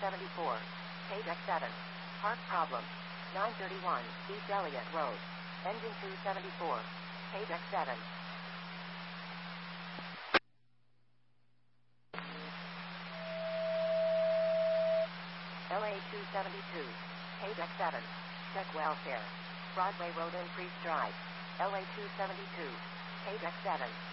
274, page X7. Park problem. 931, East Elliott Road. Engine 274, page X7. LA 272, page X7. Check welfare. Broadway Road Increased Drive. LA 272, page X7.